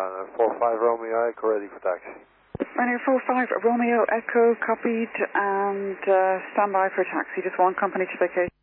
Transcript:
Ryanair 45 Romeo Echo, ready for taxi. Ryanair 45 Romeo Echo, copied, and stand by for taxi. Just one company to vacation.